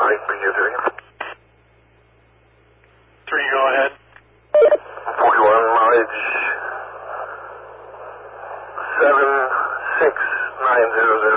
Mike, BU3. 3, go ahead. 41 mileage 76900.